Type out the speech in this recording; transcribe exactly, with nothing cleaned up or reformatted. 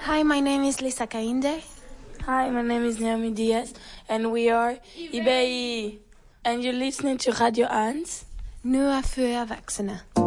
Hi, my name is Lisa Kainde. Hi, my name is Naomi Diaz, and we are I B I. And you're listening to Radio Ans. Nu er for erwachsene.